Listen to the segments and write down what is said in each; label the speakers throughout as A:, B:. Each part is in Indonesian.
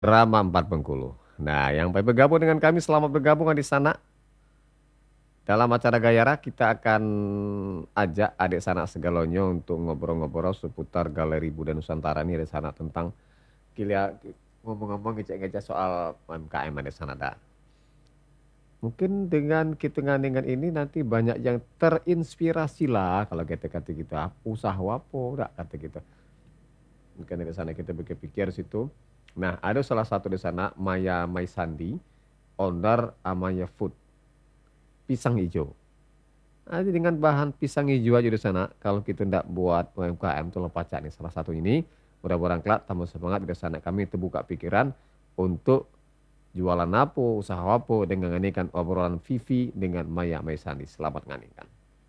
A: Drama Empat Bengkulu. Nah, yang bergabung dengan kami selamat bergabung di sana. Dalam acara Gayara kita akan ajak adik sanak segalonyo untuk ngobrol-ngobrol seputar Galeri Budaya Nusantara ini di sana tentang kilia ngomong-ngomong ngecek-ngecek soal UMKM di sana dah. Mungkin dengan dengan ini nanti banyak yang terinspirasi lah kalau kita kata kita usaha apa enggak kata kita. Mungkin di sana kita pikir situ. Nah, ada salah satu di sana Maya Maisandi, owner Amaya Food, pisang hijau. Nah, jadi dengan bahan pisang hijau aja di sana, kalau kita tidak buat UMKM tuh lepacak nih salah satu ini, mudah-mudahan kelak tambah semangat di sana kami terbuka pikiran untuk jualan apa, usaha apa dengan nganikan obrolan Vivi dengan Maya Maisandi. Selamat nganikan.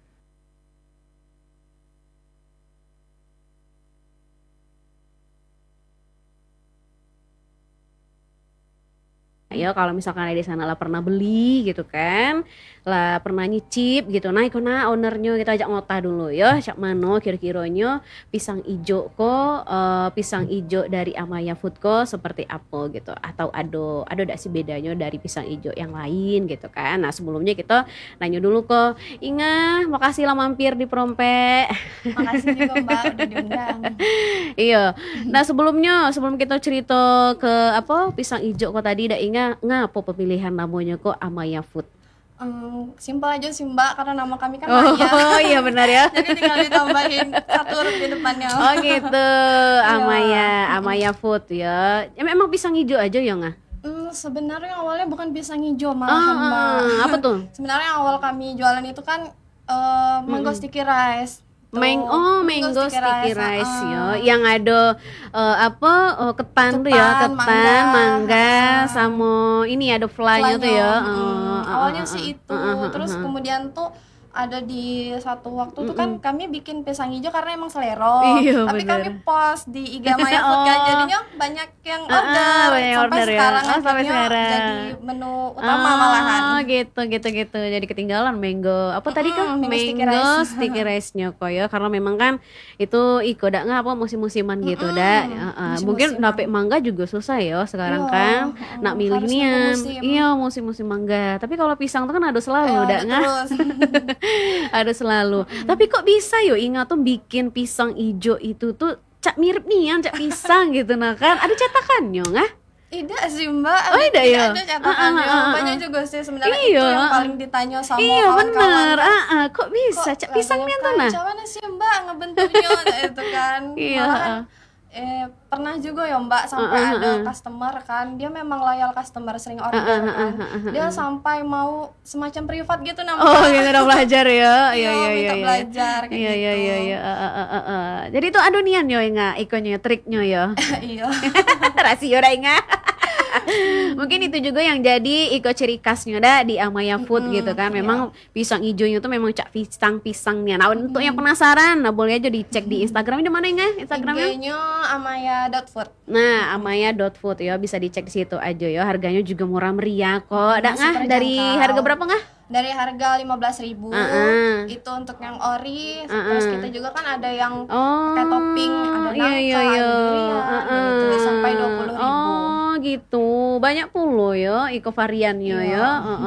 B: Ya kalau misalkan ada di sana lah pernah beli gitu kan, lah pernah nyicip gitu, nah ikona ownernya kita ajak ngotah dulu ya, cak mano kira-kiranya pisang ijo kok, pisang ijo dari Amaya Food kok seperti apa gitu, atau ada dak sih bedanya dari pisang ijo yang lain gitu kan. Nah sebelumnya kita nanya dulu kok, Inga makasih lah mampir di Prompe.
C: Makasih juga Mbak udah diundang.
B: Iya. Nah sebelum kita cerita ke apa pisang ijo kok tadi dak ingat ngapa pemilihan namanya kok Amaya Food.
C: Simpel aja sih Mbak, karena nama kami kan
B: Oh
C: Maya.
B: iya benar ya.
C: Jadi tinggal ditambahin satu huruf di depannya.
B: Oh gitu.
C: Iya.
B: Amaya Food ya. Ya memang pisang hijau aja ya nggak?
C: Sebenarnya awalnya bukan pisang hijau malahan Mbak.
B: Apa tuh?
C: Sebenarnya awal kami jualan itu kan mango sticky rice. Tuh,
B: Mango sticky rice ya. Yang ada ketan tuh ya, ketan, mangga, sama ini ada fly-nya tuh ya.
C: Awalnya sih itu. Terus kemudian tuh ada di satu waktu tuh kan kami bikin pisang hijau karena emang selero.
B: Iya,
C: Tapi
B: bener.
C: kami post di IG Maya Food kan, jadinya banyak yang order.
B: Banyak
C: Sampai
B: order ya.
C: sekarang
B: Sampai
C: akhirnya
B: sekarang.
C: jadi menu utama malahan.
B: Gitu. Jadi ketinggalan mango. Apa tadi kan?
C: Mango sticky rice.
B: Sticky rice-nya kok ya. Karena memang kan itu iko dak nggak apa musim-musiman gitu dak. Mungkin
C: Musim-musiman.
B: dapet mangga juga susah ya sekarang
C: Iya,
B: kan. Nak
C: harus
B: milihnya.
C: nunggu musim.
B: Iya, musim-musim mangga. Tapi kalau pisang tuh kan ada selalu
C: Ada
B: dak nggak?
C: terus.
B: Ada selalu. Tapi kok bisa yo ingat tuh bikin pisang ijo itu tuh cak mirip nih yang cak pisang gitu nah kan. Ada cetakannya nggak?
C: Tidak sih Mbak,
B: Oh, tidak ya?
C: ada catatannya. Banyak juga sih sebenarnya itu
B: Iya.
C: yang paling ditanya sama
B: Iya
C: kawan-kawan.
B: bener, kok bisa cak pisangnya tuh nah?
C: Gimana sih Mbak ngebentuknya itu kan.
B: Iya.
C: Malahan pernah juga ya Mbak sampai ada customer kan, dia memang loyal customer sering order kan. Dia sampai mau semacam privat gitu namanya.
B: Oh gitu udah belajar ya.
C: Iya, minta belajar kayak
B: Iya
C: gitu.
B: iya. Jadi itu adonian yo inga ikonnya triknya ya.
C: Iya.
B: Rasio dah inga. Mungkin itu juga yang jadi iko ciri khasnya dah di Amaya Food gitu kan. Memang pisang hijaunya tuh memang cak pisangnya. Nah untuk yang penasaran, nah boleh aja dicek di Instagram. Di mana inga Instagramnya?
C: IG-nya amaya.food.
B: Nah, amaya.food ya bisa dicek di situ aja ya. Harganya juga murah meriah kok. Ada
C: Masih
B: ngah dari
C: terjangkau.
B: harga berapa ngah?
C: Dari harga 15.000 itu untuk yang ori. Terus kita juga kan ada yang pakai topping, ada nangka, ada durian, gitu, sampai 20.000.
B: Oh gitu, banyak puluh ya iko variannya ya.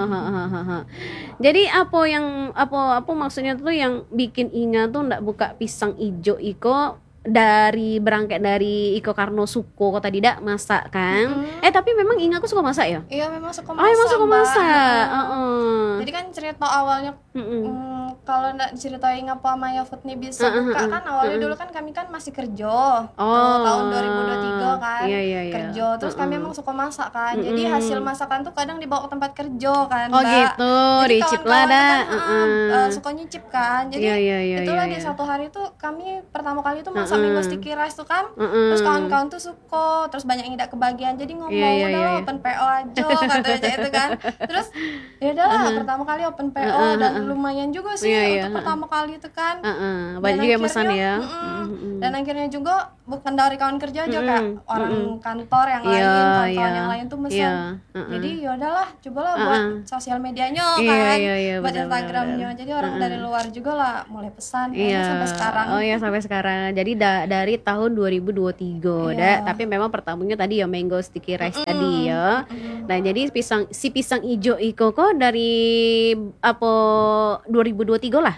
B: Jadi apa maksudnya tuh yang bikin Inga tuh ndak buka pisang ijo iko dari berangkat dari Iko Karno Suko kok tadi dak masak kan? Tapi memang Inga aku suka masak ya?
C: Iya memang suka
B: Oh emang suka
C: Mbak.
B: masak.
C: Jadi kan cerita awalnya kalau nggak diceritain ngapa Maya Food nih bisa buka kan awalnya dulu kan kami kan masih kerja tuh, tahun 2023 kan
B: Iya.
C: kerja terus kami emang suka masak kan jadi hasil masakan tuh kadang dibawa ke tempat kerja kan
B: Oh
C: Mbak.
B: gitu,
C: Jadi
B: dicip lah
C: kawan-kawan
B: dah.
C: tuh kan suka nyicip kan jadi
B: Iya.
C: itulah di satu hari tuh kami pertama kali tuh masak mango sticky rice tuh kan terus kawan-kawan tuh suka terus banyak yang tidak kebagian jadi ngomong udah lah open PO aja katanya itu kan terus ya udahlah pertama kali open PO dan lumayan juga sih untuk pertama kali itu kan
B: Banyak juga yang pesan ya.
C: dan akhirnya juga bukan dari kawan kerja aja, kayak orang kantor yang lain, kawan yang lain tuh mesen. Jadi yaudahlah, cobalah buat sosial medianya kan, buat Instagramnya. Jadi orang dari luar juga lah mulai pesan sampai sekarang.
B: Oh iya, sampai sekarang. Jadi dari tahun 2023 tapi memang pertamanya tadi ya mango sticky rice tadi ya. Nah jadi pisang ijo iko kok dari apa 2023 lah.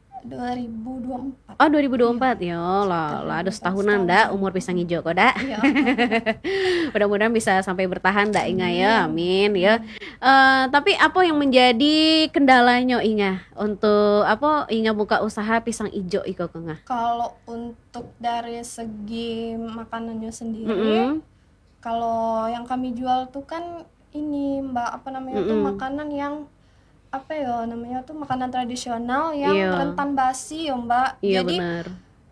C: 2024.
B: Oh 2024 ya lah ada setahunan dah umur pisang hijau kok dah. Mudah-mudahan bisa sampai bertahan dah Inga ya, amin ya. Tapi apa yang menjadi kendalanya Inga untuk apa Inga buka usaha pisang hijau iko Inga?
C: Kalau untuk dari segi makanannya sendiri, kalau yang kami jual tuh kan ini Mbak apa namanya tuh makanan yang apa ya namanya tuh makanan tradisional yang rentan basi ya Mbak.
B: Iya,
C: jadi
B: benar.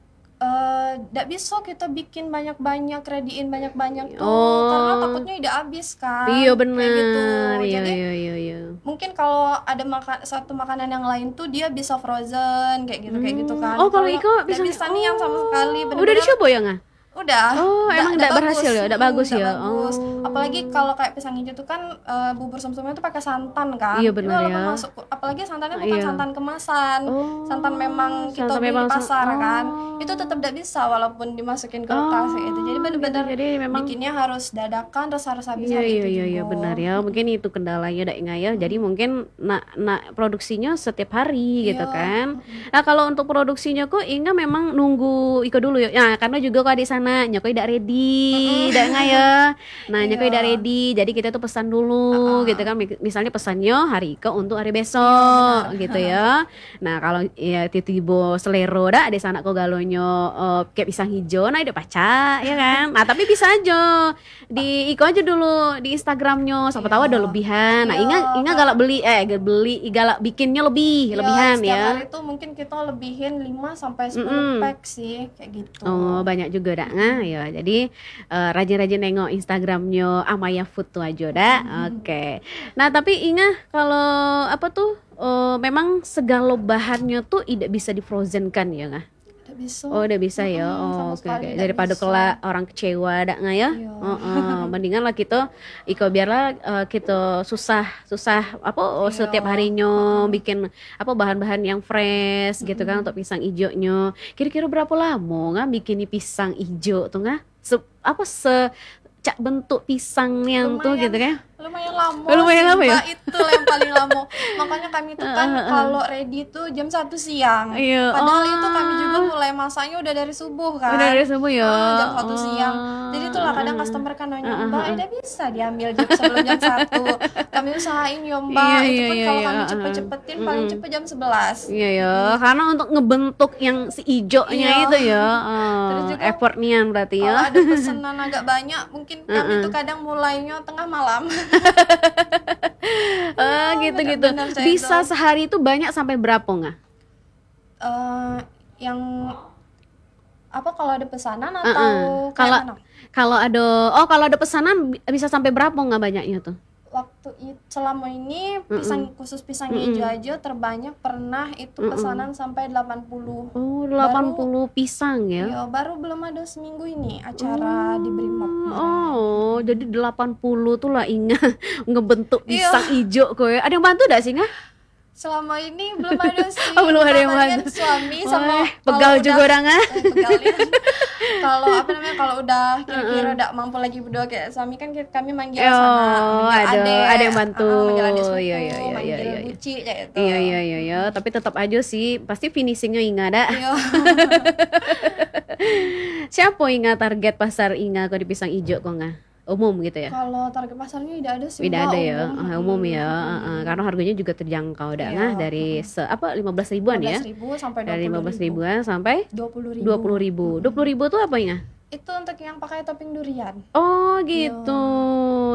C: Nggak bisa kita bikin banyak-banyak, readyin banyak-banyak tuh karena takutnya udah habis kan.
B: Iya benar.
C: Kayak gitu.
B: Iya,
C: Jadi
B: iya.
C: mungkin kalau ada satu makanan yang lain tuh dia bisa frozen kayak gitu kan.
B: Oh kalau Iko bisa
C: nih yang sama sekali.
B: Udah dicoba ya nggak?
C: Udah.
B: Oh emang udah berhasil ya, udah bagus ya.
C: Bagus. Apalagi kalau kayak pisang hijau tuh kan bubur sum-sumnya tuh pakai santan kan.
B: Iya benar ya.
C: Apalagi santannya bukan santan kemasan, santan memang kita beli di pasar kan. Itu tetap tidak bisa walaupun dimasukin ke kulkas gitu. Jadi benar-benar bikinnya harus dadakan, terus harus habis hari itu.
B: Iya benar ya. Mungkin itu kendalanya Inga ya. Jadi mungkin produksinya setiap hari gitu kan. Nah kalau untuk produksinya kok Inga memang nunggu Iko dulu ya. Nah karena juga kok di sana nyokoi tidak ready, tidak nggak ya. Nah nyokoi tidak ready, jadi kita tuh pesan dulu gitu kan. Misalnya pesannya hari ke untuk hari besok gitu ya. Nah kalau ya tiba-tiba selero dah di sana kok galonyo kayak pisang hijau, nah udah paca ya kan. Nah tapi bisa aja di Iko aja dulu di Instagramnya, siapa tahu ada lebihan. Nah Inga galak galak bikinnya lebihan ya.
C: Setiap hari tuh mungkin kita lebihin 5 sampai 10 pack sih kayak gitu.
B: Oh banyak juga dah. Nah, ya jadi rajin-rajin nengok Instagramnya Amaya Food tuh aja dah. Oke. Nah tapi Inga kalau apa tuh memang segala bahannya tuh tidak bisa di frozen kan ya nggak?
C: Bisa.
B: Oh udah bisa ya. Oh oke. Daripada kelak orang kecewa dak nggak ya? Mendingan lah kita biarlah kita susah setiap harinya bikin apa bahan-bahan yang fresh gitu kan untuk pisang ijonya. Kira-kira berapa lama nggak bikin pisang ijo tuh nggak? Cak bentuk pisang yang tuh gitu kan?
C: Lumayan lama
B: ya?
C: Itu yang paling lama. Makanya kami tuh kan kalau ready tuh jam 1 siang. Padahal itu kami juga mulai masaknya udah dari subuh kan.
B: Udah dari subuh ya.
C: Jam 1 siang. Jadi itulah kadang customer kan nanya, Mbak, udah bisa diambil jam sebelum jam 1. Kami usahain ya Mbak. Itu pun kalau kami cepet-cepetin paling cepet jam 11.
B: Iya ya. Karena untuk ngebentuk yang si ijonya itu ya.
C: Terus juga
B: effortnya berarti ya.
C: Kalau ada pesanan agak banyak, mungkin kami tuh kadang mulainya tengah malam.
B: Gitu. Bisa sehari itu banyak sampai berapa nggak?
C: Yang apa kalau ada pesanan atau
B: kalau ada pesanan bisa sampai berapa nggak banyaknya tuh?
C: Selama ini khusus pisang hijau aja terbanyak pernah itu pesanan sampai 80.
B: Oh 80 pisang ya?
C: Iya baru belum ada seminggu ini acara di Brimob.
B: Oh jadi 80 tuh lah Inga ngebentuk pisang hijau kok ya. Ada yang bantu gak sih Inga?
C: Selama ini belum ada sih.
B: Belum ada yang bantu.
C: Suami sama
B: pegal juga orang
C: kalau kalau udah kira-kira udah mampu lagi berdua kayak suami kan kami manggil sama
B: ada yang bantu.
C: Manggil adik sepupu,
B: iya.
C: manggil buci kayak gitu.
B: Iya. Tapi tetap aja sih pasti finishingnya Inga dah. Siapa Inga target pasar Inga kalau di pisang ijo kok nggak? Umum gitu ya?
C: Kalau target pasarnya tidak ada sih.
B: Tidak ada ya, umum ya. Karena harganya juga terjangkau dari 15 ribuan ya.
C: 15.000 sampai 20.000.
B: Dari 15 ribuan sampai
C: 20.000.
B: 20.000 tuh apa Inga?
C: Itu untuk yang pakai topping durian.
B: Oh gitu.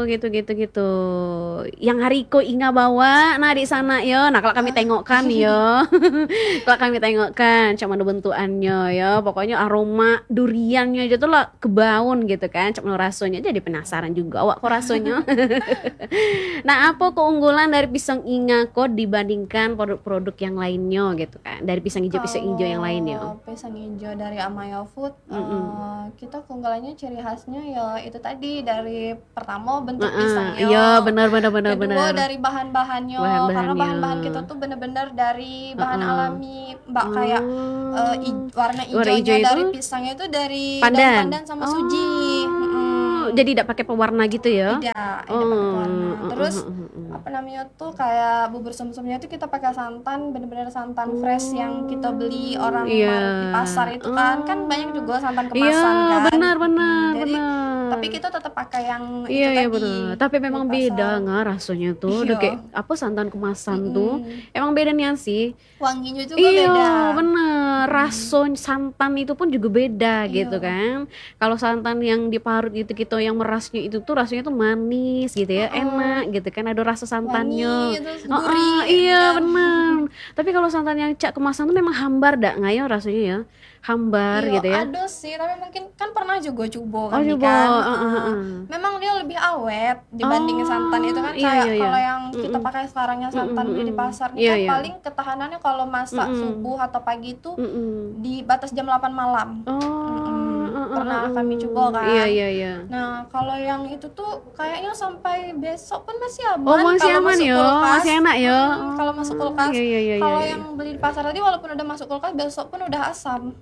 B: gitu. Yang Hariko Inga bawa, nah di sana yo. Nah kalau kami tengokkan yo, kalau kami tengokkan, cuma bentukannya yo. Pokoknya aroma duriannya aja tuh lah kebaun gitu kan. Cuma rasanya jadi penasaran juga awak kok rasanya. Nah apa keunggulan dari pisang Inga kok dibandingkan produk-produk yang lainnya gitu kan? Dari pisang hijau yang lainnya.
C: Kalau pisang hijau dari Amaya Food, kita keunggulannya ciri khasnya ya itu tadi dari pertama bentuk pisangnya.
B: Iya benar.
C: Kedua dari bahan-bahannya, karena bahan-bahan kita tuh benar-benar dari bahan alami, Mbak, kayak warna hijaunya dari pisangnya itu dari daun pandan sama suji.
B: Jadi tidak pakai pewarna gitu ya?
C: Tidak pakai pewarna. Terus apa namanya tuh kayak bubur sumsumnya itu kita pakai santan, benar-benar santan fresh yang kita beli orang di pasar itu kan banyak juga santan kemasan kan.
B: Benar.
C: Jadi tapi kita tetap pakai yang itu
B: tadi.
C: Benar.
B: Tapi memang beda nggak rasanya tuh. Kayak apa santan kemasan tuh? Emang beda nih sih.
C: Wanginya juga beda.
B: Bener. Rasanya santan itu pun juga beda gitu kan. Kalau santan yang diparut gitu yang merasnya itu tuh rasanya tuh manis gitu ya, enak gitu kan, ada rasa santannya.
C: Gurih,
B: bener. Tapi kalau santan yang cak kemasan tuh memang hambar dak nggak ya rasanya ya? Hambar gitu ya.
C: Ada sih, tapi mungkin kan pernah juga coba kan. Memang dia lebih awet dibanding santan itu kan. Kalau yang kita pakai sekarangnya santan beli di pasar kan paling ketahanannya kalau masak subuh atau pagi itu di batas jam 8 malam. Pernah kami coba kan.
B: Iya.
C: Nah kalau yang itu tuh kayaknya sampai besok pun masih aman.
B: Masih aman ya, masih enak ya.
C: Kalau masuk kulkas. Kalau yang beli di pasar tadi walaupun udah masuk kulkas besok pun udah asam.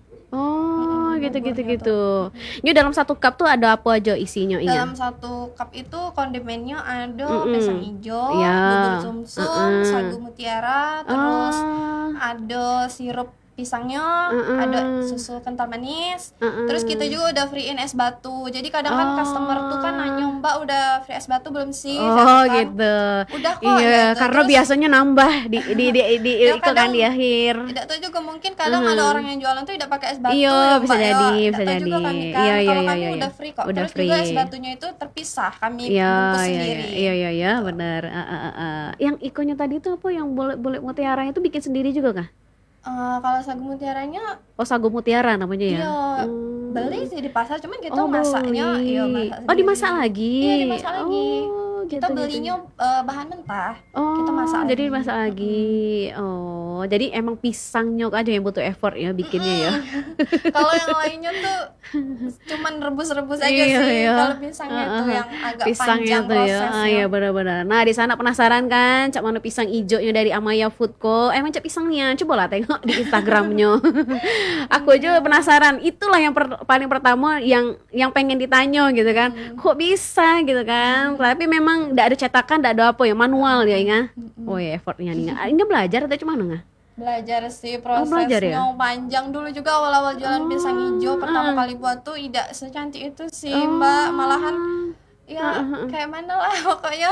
B: Gitu. Ini dalam satu cup tuh ada apa aja isinya?
C: Dalam satu cup itu kondimennya ada pisang hijau, bubur sumsum, sagu mutiara, terus ada sirup pisangnya, ada susu kental manis, terus kita juga udah free-in es batu. Jadi kadang kan customer tuh kan nanya, Mbak udah free es batu belum sih?
B: Gitu.
C: Udah kok.
B: Iya, gitu. Karena terus, biasanya nambah di itu kan di akhir.
C: Tidak tahu juga mungkin kadang ada orang yang jualan tuh tidak pakai es batu.
B: Iya, bisa jadi.
C: Juga kami kan. Kalau kami udah free kok.
B: Udah
C: terus
B: free.
C: Juga es batunya itu terpisah, kami bungkus sendiri.
B: Iya, benar. Yang ikonnya tadi tuh apa yang boleh mutiara itu bikin sendiri juga kah?
C: Kalau sagu mutiaranya
B: sagu mutiara namanya ya?
C: Iya, beli sih di pasar, cuman kita masaknya
B: dimasak lagi?
C: Iya, dimasak lagi. Kita belinya bahan mentah, kita masak
B: jadi dimasak lagi. Jadi emang pisangnya aja yang butuh effort ya bikinnya ya.
C: Kalau yang lainnya tuh cuman rebus-rebus aja sih. Kalau pisangnya tuh yang agak panjang prosesnya.
B: Iya benar-benar. Nah di sana penasaran kan, cak mana pisang hijaunya dari Amaya Food kok? Emang cak pisangnya, coba lah tengok di Instagramnya. Aku aja penasaran. Itulah yang paling pertama yang pengen ditanya gitu kan. Kok bisa gitu kan? Tapi memang tidak ada cetakan, tidak ada apa ya, manual ya Inga. Effortnya nih. Inga belajar atau cuma nggak?
C: Belajar sih, prosesnya panjang. Dulu juga awal-awal jualan pisang hijau pertama kali buat tuh tidak secantik itu sih Mbak, malahan ya kayak mana lah pokoknya.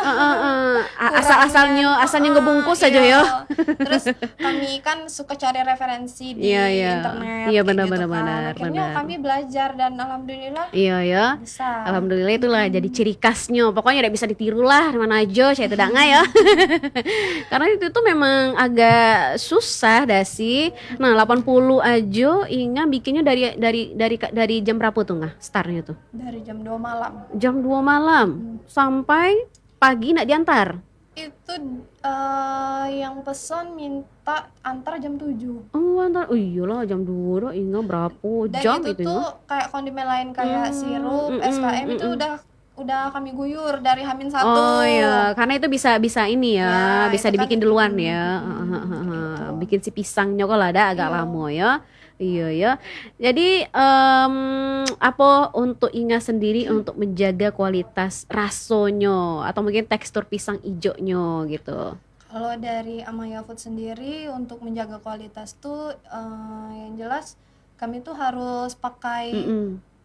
B: Asalnya ngebungkus aja ya.
C: Terus kami kan suka cari referensi di internet.
B: Iya benar.
C: Akhirnya kami belajar dan alhamdulillah.
B: Iya.
C: Bisa.
B: Alhamdulillah itulah jadi ciri khasnya. Pokoknya udah bisa ditiru lah mana aja, saya tidak nggak ya. Karena itu tuh memang agak susah dah sih. Nah 80 aja Inga bikinnya dari jam berapa tuh nggak startnya tuh?
C: Dari jam 2 malam.
B: Jam 2 malam sampai pagi nak diantar.
C: Itu yang pesan minta antar jam 7.
B: Antar. Iyalah jam 2 dah Inga berapa
C: dan
B: jam
C: itu
B: itu
C: tuh kayak kondimen lain kayak sirup, SKM itu udah kami guyur dari H-1.
B: Iya, karena itu bisa ini ya, bisa dibikin kan, duluan ya. Bikin si pisangnya kok ada agak lama ya. Iya ya. Jadi apa untuk Inga sendiri untuk menjaga kualitas rasanya atau mungkin tekstur pisang hijaunya gitu?
C: Kalau dari Amaya Food sendiri untuk menjaga kualitas tuh yang jelas kami tuh harus pakai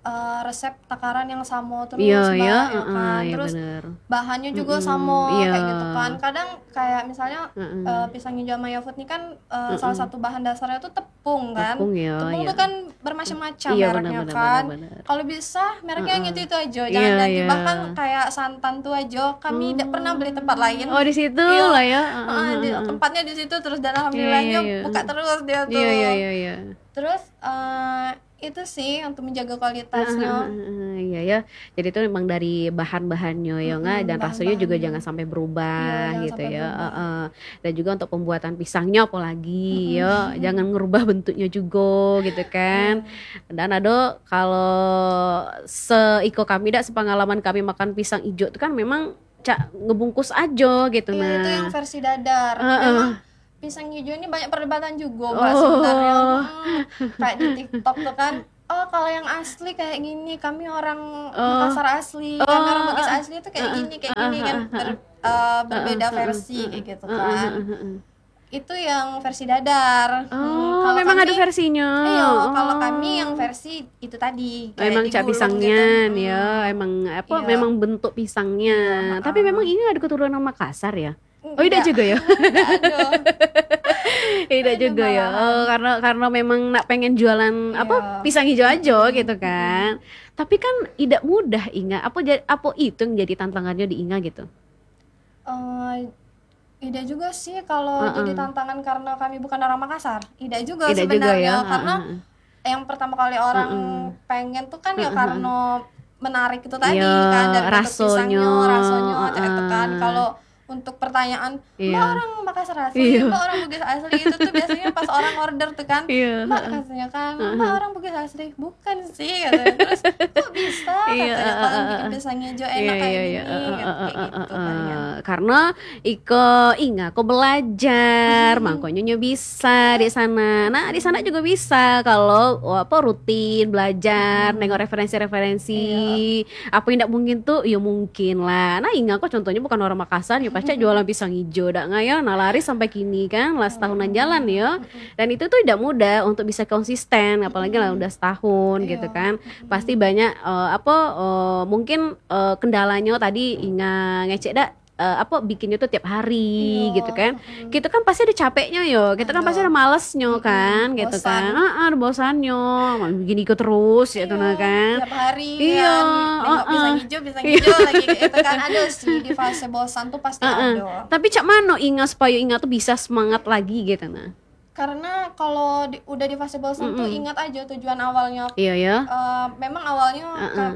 C: resep takaran yang sama terus
B: Iya
C: Mbak,
B: ya,
C: ya kan.
B: iya
C: Terus
B: bener.
C: bahannya juga sama
B: Iya.
C: kayak gitu kan. Kadang kayak misalnya
B: Heeh.
C: pisang hijau sama yakult nih kan salah satu bahan dasarnya tuh tepung kan.
B: Tepung ya,
C: Tepung
B: iya.
C: tuh kan bermacam-macam
B: Iya,
C: mereknya
B: benar,
C: kan.
B: benar.
C: Kalau bisa mereknya yang itu aja,
B: Iya,
C: jangan ganti.
B: iya.
C: Bahkan kayak santan tuh aja kami tidak pernah beli tempat lain.
B: Oh di situ
C: Iya.
B: lah ya.
C: Tempatnya di situ terus dan alhamdulillahnya
B: Iya.
C: buka terus dia tuh.
B: Iya.
C: Terus itu sih untuk menjaga kualitasnya.
B: Iya ya. Jadi itu memang dari bahan-bahannya ya nggak, dan rasanya juga
C: bahan-bahannya.
B: jangan sampai berubah
C: Iya, jangan
B: gitu
C: sampai
B: ya.
C: berubah.
B: Dan juga untuk pembuatan pisangnya apalagi ya, jangan ngerubah bentuknya juga gitu kan. Dan ada kalau seiko kami dak sepengalaman kami makan pisang hijau itu kan memang ngebungkus aja gitu.
C: Iya, itu yang versi dadar. Memang pisang hijau ini banyak perdebatan juga Mbak sebenarnya. Kayak di TikTok tuh kan, oh kalau yang asli kayak gini, kami orang Makassar asli, kami orang Bugis asli itu kayak gini kan. Berbeda versi kayak gitu kan. Itu yang versi dadar.
B: Oh,
C: Kalau
B: memang
C: kami,
B: ada versinya.
C: Iya, kalau kami yang versi itu tadi kayak
B: Memang cak
C: digulung
B: pisangnya
C: gitu.
B: ya, emang apa?
C: Iya.
B: Memang bentuk pisangnya.
C: Iya,
B: Tapi memang ini ada keturunan Makassar ya. Oh, tidak
C: Enggak.
B: juga ya.
C: Aduh.
B: Tidak juga ya. Oh, karena memang nak pengen jualan apa pisang hijau aja gitu kan. Tapi kan tidak mudah Inga. Apa itu yang jadi tantangannya di Inga gitu?
C: Ida juga sih kalau jadi tantangan karena kami bukan orang Makassar. Ida juga
B: Tidak juga
C: sebenarnya
B: ya.
C: karena yang pertama kali orang pengen tuh kan ya karena menarik itu tadi
B: Iya,
C: kan dari bentuk
B: rasanya.
C: pisangnya itu kan. Kalau untuk pertanyaan Mbak orang Makassar asli, Mbak orang Bugis asli, itu tuh biasanya pas orang order tuh kan, Mbak katanya kan Mbak orang Bugis asli, bukan sih katanya. Terus kok bisa katanya kalau bikin pisang hijau enak kayak gini kayak gitu kan.
B: Karena Inga kok belajar, makanya bisa di sana. Nah di sana juga bisa kalau rutin belajar, nengok referensi-referensi. Apa yang tidak mungkin tuh, ya mungkin lah. Nah Inga kok contohnya bukan orang Makassar, ya pasti jualan pisang hijau, dak nggak ya? Nah laris sampai kini kan, lah setahunan jalan ya. Dan itu tuh tidak mudah untuk bisa konsisten, apalagi lah udah setahun gitu kan. Pasti banyak mungkin kendalanya tadi Inga ngecek dak. Bikinnya tuh tiap hari gitu kan. Kita kan pasti ada capeknya yo. Kita kan pasti ada malesnya kan gitu kan. Ada bosannya. Begini ikut terus gitu kan.
C: Tiap hari kan nengok pisang hijau lagi gitu kan. Ada sih di fase bosan tuh pasti ada.
B: Tapi cak mano Inga supaya Inga tuh bisa semangat lagi gitu nah.
C: Karena kalau udah di fase bosan tuh ingat aja tujuan awalnya.
B: Iya ya.
C: Memang awalnya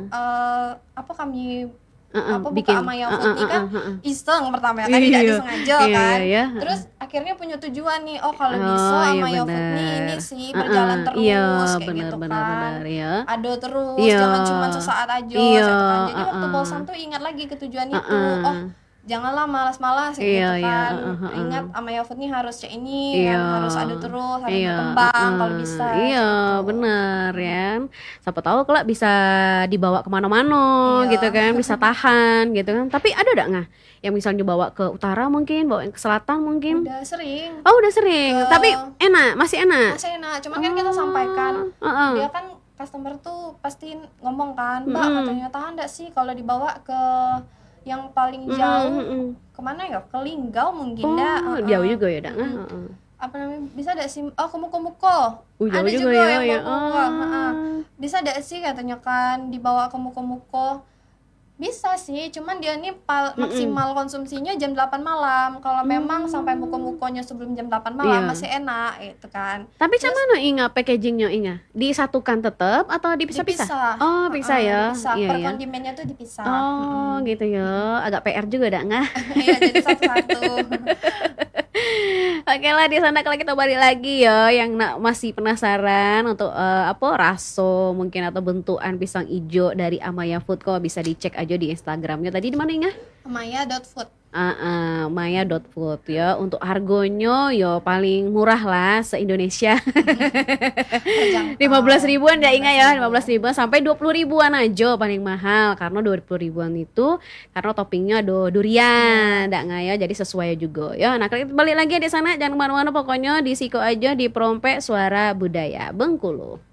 C: kami
B: bikin
C: buka Amaya Food kan iseng pertama ya kan, tidak disengaja kan. Terus akhirnya punya tujuan nih, kalau bisa Amaya Food nih ini sih berjalan terus kayak gitu kan. Ada terus, jangan cuma sesaat aja gitu kan. Jadi waktu bosan tuh ingat lagi ke tujuan itu. Janganlah malas-malas gitu kan. Ingat Amaya Food nih harus cek ini kan, harus ada terus, harus berkembang kalau bisa.
B: Iya bener ya. Siapa tahu kelak bisa dibawa kemana-mana gitu kan, bisa tahan gitu kan. Tapi ada gak nggak yang misalnya bawa ke utara mungkin, bawa ke selatan mungkin?
C: Udah sering.
B: Oh udah sering, tapi masih enak?
C: Masih enak, cuman kan kita sampaikan. Dia kan customer tuh pasti ngomong kan, Mbak katanya tahan gak sih kalau dibawa ke yang paling jauh kemana ya, ke Linggau mungkin
B: jauh juga ya dak
C: apa namanya, bisa gak sih ke Muko-Muko
B: jauh
C: ada
B: juga
C: yang
B: ya.
C: Bisa gak sih katanya kan dibawa ke Muko-Muko. Bisa sih, cuman dia nih maksimal konsumsinya jam 8 malam. Kalau memang sampai muko-mukonya sebelum jam 8 malam masih enak gitu kan.
B: Tapi cuman mana Inga packagingnya Inga? Disatukan tetap atau dipisah-pisah?
C: Dipisah.
B: Oh bisa ya.
C: Bisa.
B: Iya,
C: Per
B: ya.
C: kondimennya tuh dipisah.
B: Oh gitu ya. Agak PR juga dak nggak?
C: Iya jadi satu-satu.
B: Oke lah, di sana kalau kita balik lagi ya, yang masih penasaran untuk raso mungkin atau bentukan pisang ijo dari Amaya Food, kok bisa dicek aja di Instagramnya. Tadi di mana Inga?
C: Amaya.food.
B: Maya.food ya. Untuk harganya ya paling murah lah se-Indonesia. 15 ribuan ya Inga ya, 15 ribuan sampai 20 ribuan aja paling mahal. Karena 20 ribuan itu karena toppingnya ada durian, ndak nggak ya, jadi sesuai juga ya. Nah kita balik lagi di sana, jangan kemana-mana, pokoknya di Siko aja di Prompek Suara Budaya Bengkulu.